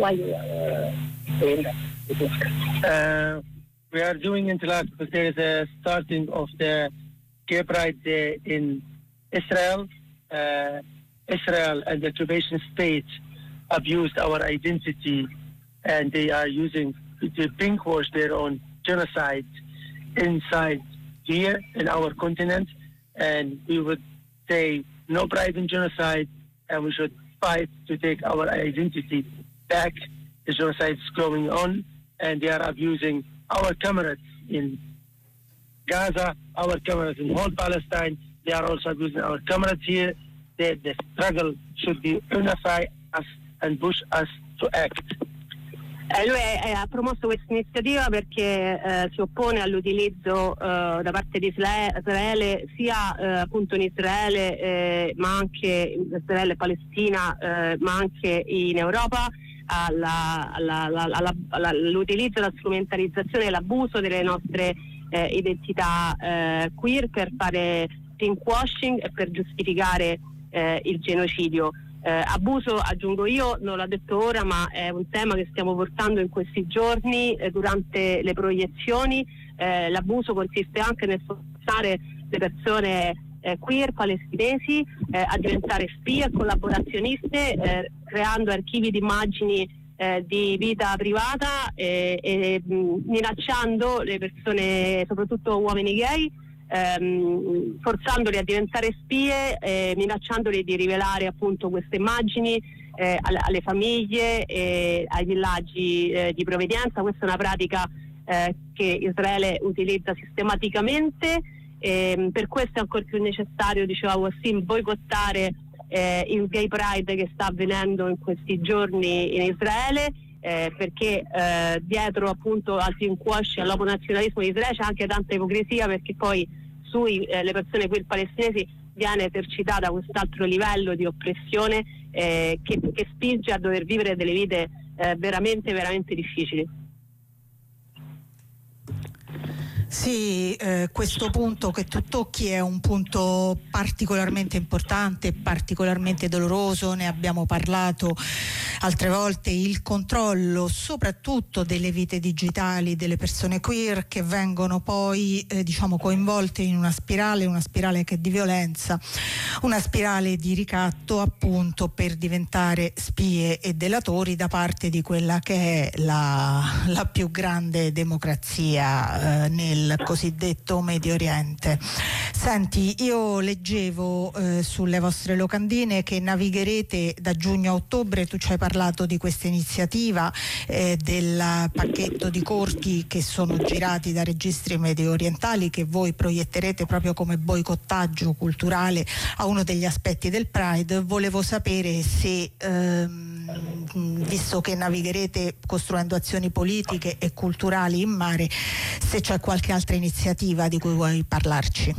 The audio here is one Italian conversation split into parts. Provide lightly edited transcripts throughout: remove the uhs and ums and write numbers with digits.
Why you doing that? We are doing Interlaken because there is a starting of the Gay Pride Day in Israel. Israel and the occupation state abused our identity, and they are using the pinkwash their own genocide inside here in our continent. And we would say no pride in genocide, and we should fight to take our identity back. The genocide is going on, and they are abusing our comrades in Gaza, our comrades in whole Palestine. They are also abusing our comrades here. The struggle should be unify us and push us to act. Lui ha promosso questa iniziativa perché si oppone all'utilizzo da parte di Israele, sia appunto in Israele, ma anche in Israele e Palestina, ma anche in Europa, all'utilizzo, alla strumentalizzazione e l'abuso delle nostre identità queer per fare pinkwashing e per giustificare il genocidio. Abuso, aggiungo io, non l'ho detto ora, ma è un tema che stiamo portando in questi giorni durante le proiezioni. L'abuso consiste anche nel forzare le persone queer palestinesi a diventare spie e collaborazioniste, creando archivi di immagini di vita privata e minacciando le persone, soprattutto uomini gay, forzandoli a diventare spie, minacciandoli di rivelare appunto queste immagini alle famiglie e ai villaggi di provenienza. Questa è una pratica che Israele utilizza sistematicamente, per questo è ancora più necessario, diceva Wassim, boicottare il Gay Pride che sta avvenendo in questi giorni in Israele, perché dietro appunto al pinkwash e all'oponazionalismo di Israele c'è anche tanta ipocrisia, perché poi le persone queer palestinesi viene esercitata quest'altro livello di oppressione che spinge a dover vivere delle vite veramente veramente difficili. Sì, questo punto che tu tocchi è un punto particolarmente importante, particolarmente doloroso, ne abbiamo parlato altre volte, il controllo soprattutto delle vite digitali delle persone queer che vengono poi coinvolte in una spirale che è di violenza, una spirale di ricatto appunto per diventare spie e delatori da parte di quella che è la più grande democrazia nel cosiddetto Medio Oriente. Senti, io leggevo sulle vostre locandine che navigherete da giugno a ottobre. Tu ci hai parlato di questa iniziativa del pacchetto di corti che sono girati da registri medio orientali, che voi proietterete proprio come boicottaggio culturale a uno degli aspetti del Pride. Volevo sapere se visto che navigherete costruendo azioni politiche e culturali in mare, se c'è qualche altra iniziativa di cui vuoi parlarci.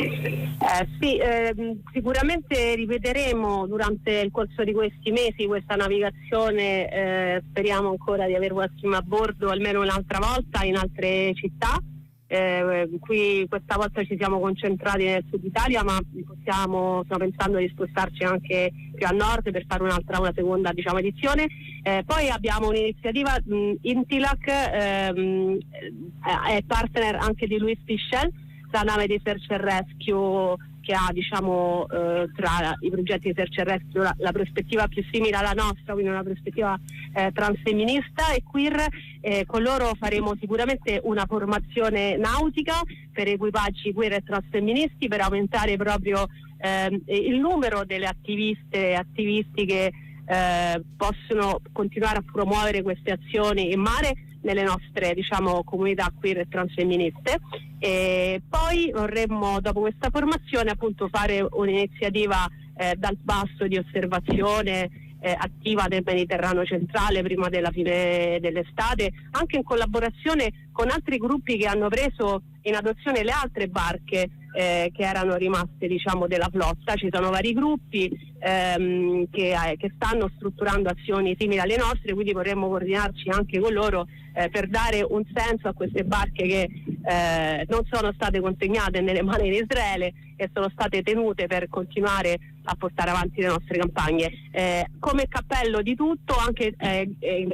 Sì, sicuramente ripeteremo durante il corso di questi mesi questa navigazione, speriamo ancora di aver Wassim a bordo almeno un'altra volta in altre città. Qui questa volta ci siamo concentrati nel sud Italia, ma stiamo pensando di spostarci anche più a nord per fare una seconda edizione. Poi abbiamo un'iniziativa, Intilac è partner anche di Louis Pichel, la nave di Search and Rescue che ha tra i progetti di Search and Rescue la prospettiva più simile alla nostra, quindi una prospettiva transfemminista e queer. Con loro faremo sicuramente una formazione nautica per equipaggi queer e transfemministi, per aumentare proprio il numero delle attiviste e attivisti che possono continuare a promuovere queste azioni in mare nelle nostre comunità queer e transfemministe. E poi vorremmo, dopo questa formazione, appunto fare un'iniziativa dal basso di osservazione attiva del Mediterraneo centrale prima della fine dell'estate, anche in collaborazione con altri gruppi che hanno preso in adozione le altre barche che erano rimaste della flotta. Ci sono vari gruppi che stanno strutturando azioni simili alle nostre, quindi vorremmo coordinarci anche con loro per dare un senso a queste barche che non sono state consegnate nelle mani di Israele e sono state tenute per continuare a portare avanti le nostre campagne. Come cappello di tutto, anche